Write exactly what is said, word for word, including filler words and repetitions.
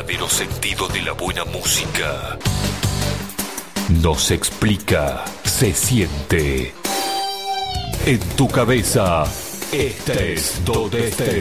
verdadero sentido de la buena música. No se explica, se siente. En tu cabeza, estés donde estés.